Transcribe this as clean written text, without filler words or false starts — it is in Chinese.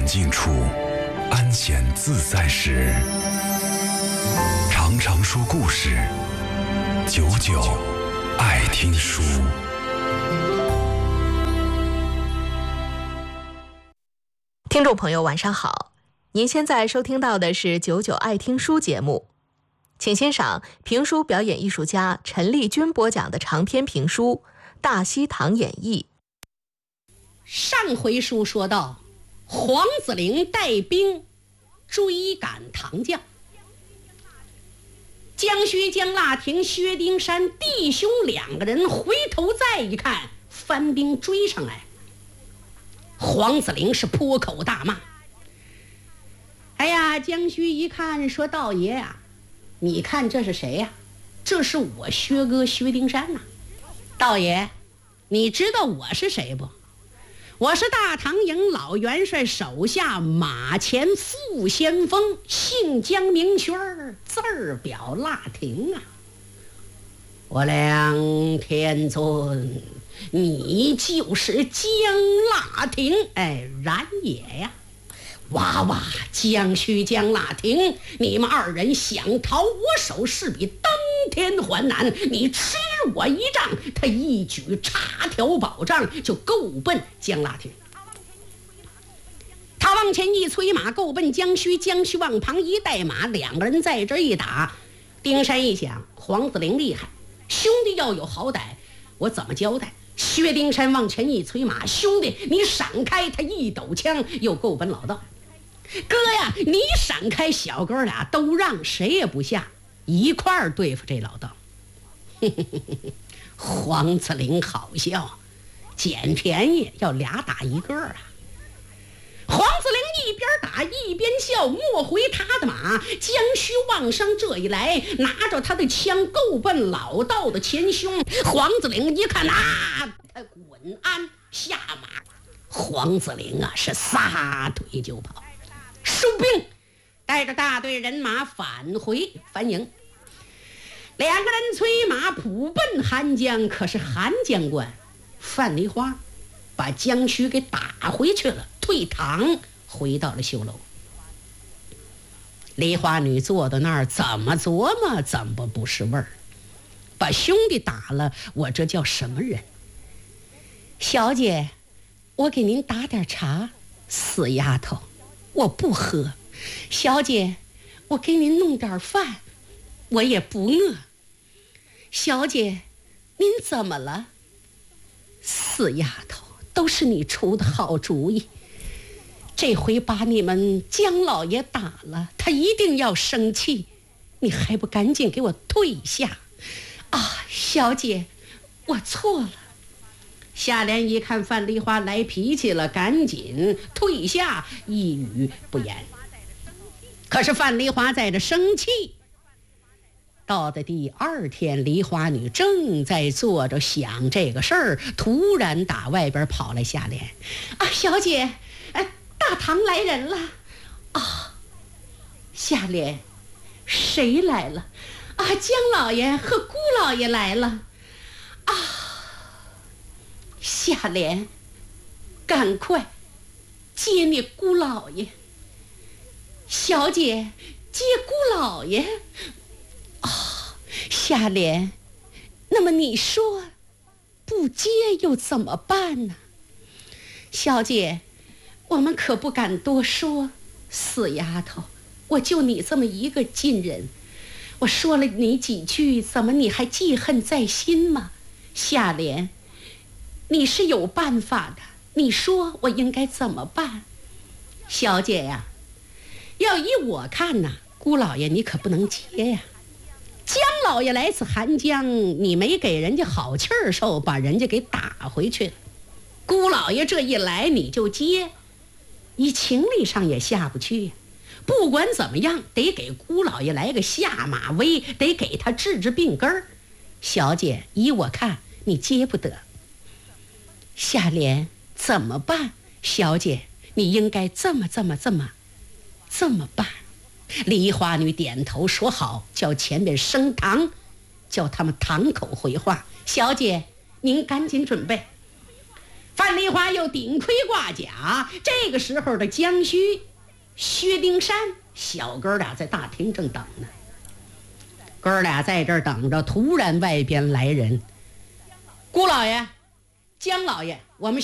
境处，安闲自在时。常常说故事，久久爱听书。 听众朋友晚上好，您现在收听到的是久久爱听书节目，请欣赏评书表演艺术家陈丽君播讲的长篇评书《大西堂演义》。 上回书说到，黄子陵带兵追赶唐将，江须、江腊亭、薛丁山弟兄两个人回头再一看，番兵追上来。黄子陵是破口大骂。哎呀，江须一看说：“道爷啊，你看这是谁呀？这是我薛哥薛丁山呐。道爷，你知道我是谁不？我是大唐营老元帅手下马前副先锋，姓江名轩，字儿表腊亭啊。我梁天尊，你就是江腊亭。哎，然也呀。哇哇，江须、江腊亭，你们二人想逃我手，势必登天还难。你吃我一仗，他一举插条保障，就够奔江腊亭。他往前一催马，够奔江须，江须往旁一带马，两个人在这一打。丁山一想，黄子陵厉害，兄弟要有好歹，我怎么交代？薛丁山往前一催马，兄弟你闪开，他一抖枪又够奔老道。哥呀，你闪开，小哥俩都让，谁也不下，一块儿对付这老道。黄子陵好笑，捡便宜要俩打一个啊。黄子陵一边打一边笑，没回他的马，江须往上这一来，拿着他的枪够奔老道的前胸。黄子陵一看啊，他滚鞍下马。黄子陵啊是撒腿就跑，收兵，带着大队人马返回樊营。两个人催马普奔韩江，可是韩将官范梨花把江须给打回去了，退堂回到了绣楼。梨花女坐到那儿，怎么琢磨怎么不是味儿，把兄弟打了，我这叫什么人？小姐，我给您打点茶。死丫头，我不喝。小姐，我给您弄点饭，我也不饿。小姐，您怎么了？死丫头，都是你出的好主意。这回把你们江老爷打了，他一定要生气，你还不赶紧给我退下啊！小姐，我错了。夏莲一看范梨花来脾气了，赶紧退下，一语不言。可是范梨花在这生气。到的第二天，梨花女正在坐着想这个事儿，突然打外边跑来夏莲啊，小姐，大堂来人了啊！夏莲，谁来了啊？江老爷和姑老爷来了啊！夏莲，赶快接你姑老爷。小姐，接姑老爷啊！夏莲，那么你说不接又怎么办呢？小姐，我们可不敢多说。死丫头，我就你这么一个近人，我说了你几句，怎么你还记恨在心吗？夏莲，你是有办法的，你说我应该怎么办？小姐呀，要依我看呐，姑老爷你可不能接呀。江老爷来自韩江，你没给人家好气儿受，把人家给打回去了。姑老爷这一来你就接，以情理上也下不去呀。不管怎么样，得给姑老爷来个下马威，得给他治治病根儿。小姐，依我看你接不得。夏莲，怎么办？小姐，你应该这么办。梨花女点头说好，叫前边升堂，叫他们堂口回话。小姐，您赶紧准备。 樊梨花又顶盔挂甲。这个时候的江须、薛丁山小哥俩在大厅正等呢。哥俩在这儿等着，突然外边来人：“姑老爷，江老爷，我们